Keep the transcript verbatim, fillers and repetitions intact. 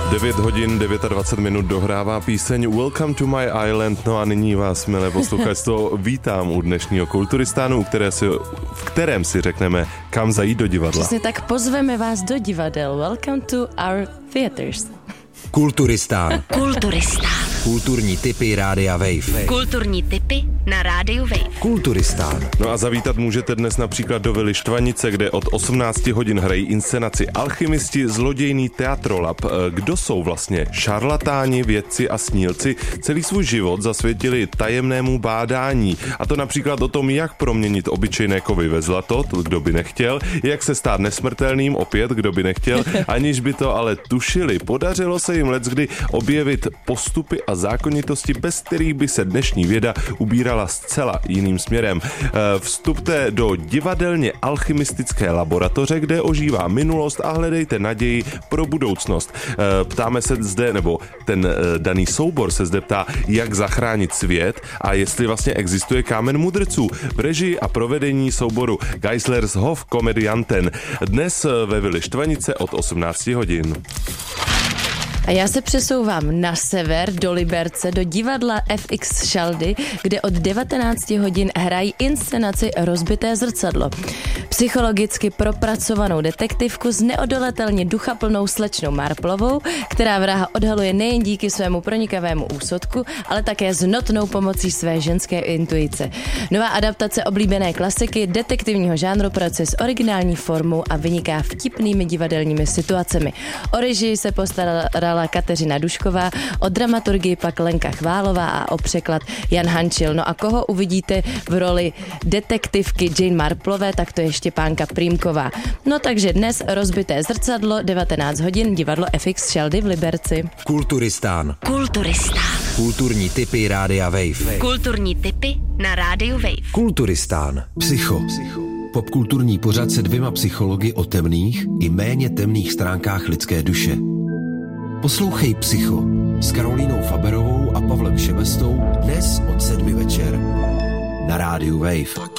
devět hodin dvacet devět minut dohrává píseň Welcome to my island. No a nyní vás, milé posluchačstvo, vítám u dnešního Kulturistánu, u které si, v kterém si řekneme, kam zajít do divadla. Přesně tak, pozveme vás do divadel. Welcome to our theaters. Kulturistán. Kulturistán. Kulturní tipy Rádia Wave. Kulturní tipy na Rádiu Wave. Kulturistán. No a zavítat můžete dnes například do Vily Štvanice, kde od osmnácti hodin hrají inscenaci Alchymisti, zlodějný teatrolab. Kdo jsou vlastně šarlatáni, vědci a snílci? Celý svůj život zasvětili tajemnému bádání. A to například o tom, jak proměnit obyčejné kovy ve zlato, to kdo by nechtěl, jak se stát nesmrtelným, opět kdo by nechtěl, aniž by to ale tušili. Podařilo se jim leckdy objevit postupy a zákonitosti, bez kterých by se dnešní věda ubírala zcela jiným směrem. Vstupte do divadelně alchymistické laboratoře, kde ožívá minulost a hledejte naději pro budoucnost. Ptáme se zde, nebo ten daný soubor se zde ptá, jak zachránit svět a jestli vlastně existuje kámen mudrců. V režii a provedení souboru Geislers Hof Komedianten. Dnes ve Vily Štvanice od osmnácti hodin. A já se přesouvám na sever, do Liberce, do divadla F X Šaldy, kde od devatenácti hodin hrají inscenaci Rozbité zrcadlo. Psychologicky propracovanou detektivku s neodolatelně duchaplnou slečnou Marplovou, která vraha odhaluje nejen díky svému pronikavému úsudku, ale také s notnou pomocí své ženské intuice. Nová adaptace oblíbené klasiky detektivního žánru pracuje s originální formou a vyniká vtipnými divadelními situacemi. O režii se postarala Kateřina Dušková, o dramaturgii pak Lenka Chválová a o překlad Jan Hančil. No a koho uvidíte v roli detektivky Jane Marplové, tak to je Štěpánka Prýmková. No takže dnes Rozbité zrcadlo, devatenáct hodin, divadlo F X Šaldy v Liberci. Kulturistán. Kulturistán. Kulturní tipy Rádia Wave. Kulturní tipy na Rádiu Wave. Kulturistán. Psycho. Popkulturní pořad se dvěma psychologi o temných i méně temných stránkách lidské duše. Poslouchej Psycho s Karolínou Faberovou a Pavlem Šebestou dnes od sedmi večer na Rádiu Wave.